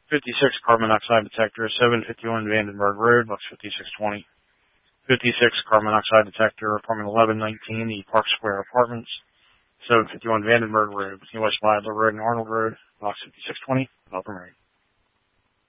56 carbon monoxide detector, 751 Vandenberg Road, box 5620. 56 carbon monoxide detector, apartment 1119, the Park Square Apartments, 751 Vandenberg Road, between West Vidler Road and Arnold Road, box 5620, Developer Mary.